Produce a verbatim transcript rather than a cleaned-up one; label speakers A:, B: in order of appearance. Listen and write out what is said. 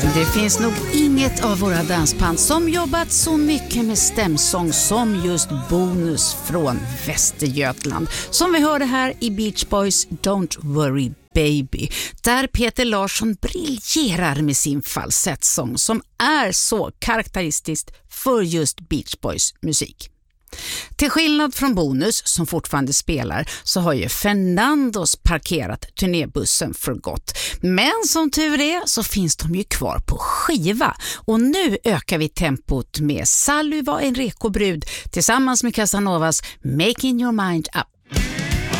A: Det finns nog inget av våra dansband som jobbat så mycket med stämsång som just Bonus från Västergötland. Som vi hörde här i Beach Boys Don't Worry Baby, där Peter Larsson briljerar med sin falsettsång som är så karaktäristiskt för just Beach Boys musik. Till skillnad från Bonus som fortfarande spelar så har ju Fernandos parkerat turnébussen för gott. Men som tur är så finns de ju kvar på skiva. Och nu ökar vi tempot med Sally var en rekobrud tillsammans med Casanovas Making Your Mind Up.